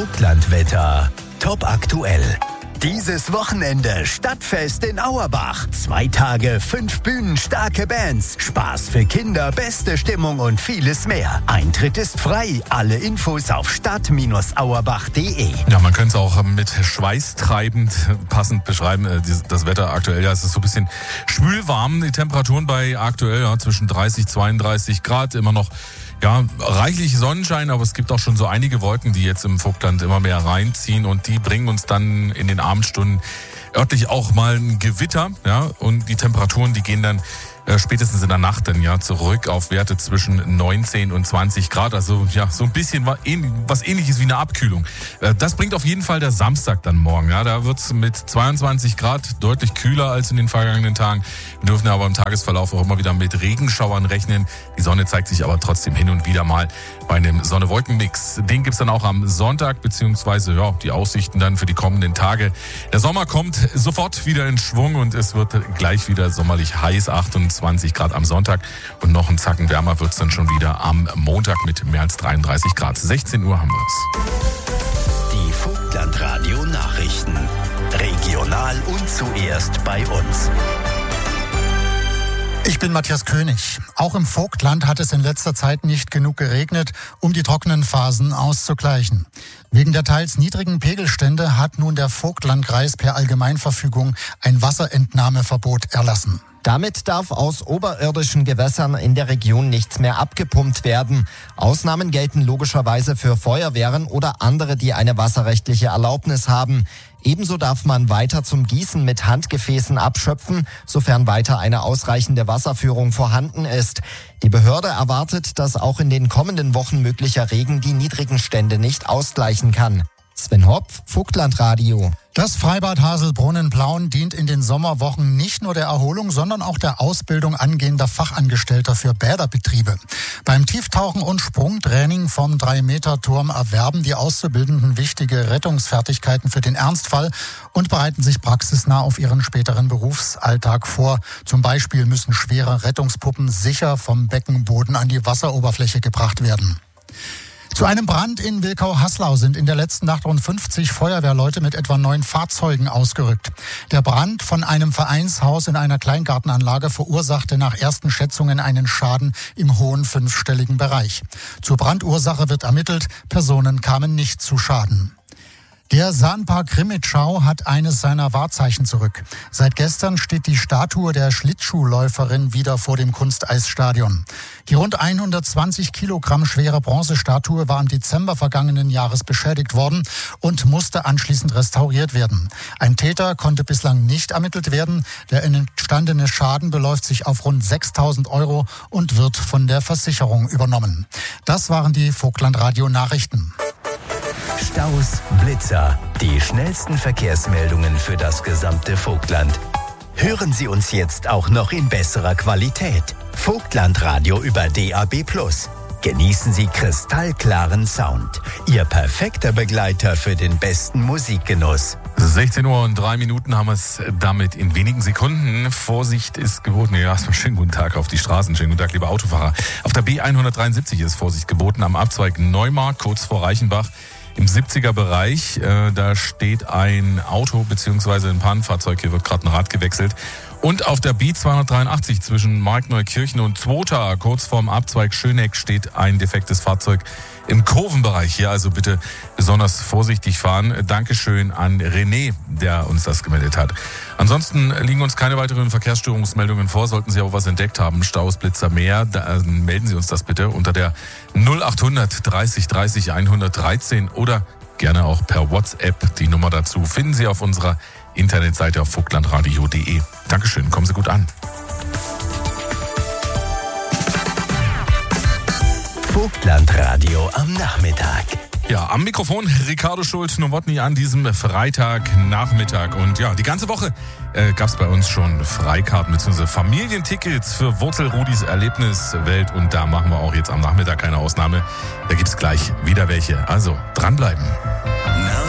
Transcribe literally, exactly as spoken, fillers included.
Vogtlandwetter. Top aktuell. Dieses Wochenende Stadtfest in Auerbach. Zwei Tage, fünf Bühnen, starke Bands, Spaß für Kinder, beste Stimmung und vieles mehr. Eintritt ist frei. Alle Infos auf stadt auerbach punkt de. Ja, man könnte es auch mit schweißtreibend passend beschreiben. Das Wetter aktuell, ja, es ist so ein bisschen schwülwarm. Die Temperaturen bei aktuell ja, zwischen dreißig, zweiunddreißig Grad, immer noch ja, reichlich Sonnenschein, aber es gibt auch schon so einige Wolken, die jetzt im Vogtland immer mehr reinziehen und die bringen uns dann in den Abendstunden örtlich auch mal ein Gewitter, ja, und die Temperaturen, die gehen dann äh, spätestens in der Nacht dann ja zurück auf Werte zwischen neunzehn und zwanzig Grad, also ja, so ein bisschen was, ähnlich, was ähnliches wie eine Abkühlung. Äh, das bringt auf jeden Fall der Samstag dann morgen, ja, da wird's mit zweiundzwanzig Grad deutlich kühler als in den vergangenen Tagen. Wir dürfen aber im Tagesverlauf auch immer wieder mit Regenschauern rechnen. Die Sonne zeigt sich aber trotzdem hin und wieder mal bei einem Sonne-Wolken-Mix. Den gibt's dann auch am Sonntag, beziehungsweise ja, die Aussichten dann für die kommenden Tage. Der Sommer kommt sofort wieder in Schwung und es wird gleich wieder sommerlich heiß, achtundzwanzig Grad am Sonntag. Und noch einen Zacken wärmer wird's dann schon wieder am Montag mit mehr als dreiunddreißig Grad. sechzehn Uhr haben wir's. Die Vogtland-Radio-Nachrichten. Regional und zuerst bei uns. Ich bin Matthias König. Auch im Vogtland hat es in letzter Zeit nicht genug geregnet, um die trockenen Phasen auszugleichen. Wegen der teils niedrigen Pegelstände hat nun der Vogtlandkreis per Allgemeinverfügung ein Wasserentnahmeverbot erlassen. Damit darf aus oberirdischen Gewässern in der Region nichts mehr abgepumpt werden. Ausnahmen gelten logischerweise für Feuerwehren oder andere, die eine wasserrechtliche Erlaubnis haben. Ebenso darf man weiter zum Gießen mit Handgefäßen abschöpfen, sofern weiter eine ausreichende Wasserführung vorhanden ist. Die Behörde erwartet, dass auch in den kommenden Wochen möglicher Regen die niedrigen Stände nicht ausgleichen kann. Sven Hopf, Vogtlandradio. Das Freibad Haselbrunnen-Plauen dient in den Sommerwochen nicht nur der Erholung, sondern auch der Ausbildung angehender Fachangestellter für Bäderbetriebe. Beim Tieftauchen und Sprungtraining vom drei Meter Turm erwerben die Auszubildenden wichtige Rettungsfertigkeiten für den Ernstfall und bereiten sich praxisnah auf ihren späteren Berufsalltag vor. Zum Beispiel müssen schwere Rettungspuppen sicher vom Beckenboden an die Wasseroberfläche gebracht werden. Zu einem Brand in Wilkau-Haslau sind in der letzten Nacht rund fünfzig Feuerwehrleute mit etwa neun Fahrzeugen ausgerückt. Der Brand von einem Vereinshaus in einer Kleingartenanlage verursachte nach ersten Schätzungen einen Schaden im hohen fünfstelligen Bereich. Zur Brandursache wird ermittelt, Personen kamen nicht zu Schaden. Der Sahnpark Grimmitschau hat eines seiner Wahrzeichen zurück. Seit gestern steht die Statue der Schlittschuhläuferin wieder vor dem Kunsteisstadion. Die rund hundertzwanzig Kilogramm schwere Bronzestatue war im Dezember vergangenen Jahres beschädigt worden und musste anschließend restauriert werden. Ein Täter konnte bislang nicht ermittelt werden. Der entstandene Schaden beläuft sich auf rund sechstausend Euro und wird von der Versicherung übernommen. Das waren die Vogtland-Radio-Nachrichten. Staus, Blitzer, die schnellsten Verkehrsmeldungen für das gesamte Vogtland. Hören Sie uns jetzt auch noch in besserer Qualität. Vogtlandradio über D A B plus. Genießen Sie kristallklaren Sound. Ihr perfekter Begleiter für den besten Musikgenuss. sechzehn Uhr und drei Minuten haben wir es damit in wenigen Sekunden. Vorsicht ist geboten. Ja, erstmal schönen guten Tag auf die Straßen. Schönen guten Tag, liebe Autofahrer. Auf der B hundertdreiundsiebzig ist Vorsicht geboten am Abzweig Neumarkt, kurz vor Reichenbach. Im siebziger Bereich, äh, da steht ein Auto bzw. ein Pannenfahrzeug, hier wird gerade ein Rad gewechselt. Und auf der B zweihundertdreiundachtzig zwischen Markneukirchen und Zwota, kurz vorm Abzweig Schöneck, steht ein defektes Fahrzeug im Kurvenbereich. Hier also bitte besonders vorsichtig fahren. Dankeschön an René, der uns das gemeldet hat. Ansonsten liegen uns keine weiteren Verkehrsstörungsmeldungen vor. Sollten Sie auch was entdeckt haben, Staus, Blitzer, mehr, dann melden Sie uns das bitte unter der null achthundert dreißig dreißig hundertdreizehn oder gerne auch per WhatsApp. Die Nummer dazu finden Sie auf unserer Internetseite auf vogtlandradio punkt de. Dankeschön, kommen Sie gut an. Vogtlandradio am Nachmittag. Ja, am Mikrofon Ricardo Schult-Nowotny an diesem Freitagnachmittag. Und ja, die ganze Woche äh, gab es bei uns schon Freikarten bzw. Familientickets für Wurzelrudis Erlebniswelt. Und da machen wir auch jetzt am Nachmittag keine Ausnahme. Da gibt's gleich wieder welche. Also dranbleiben.